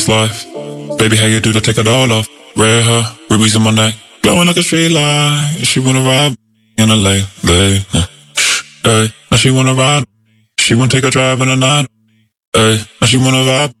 life. Baby, how you do to take it all off? Red hair, rubies in my neck, glowing like a street light. She wanna ride in a lay. Hey, now she wanna ride. She wanna take a drive in the night. Hey, now she wanna vibe.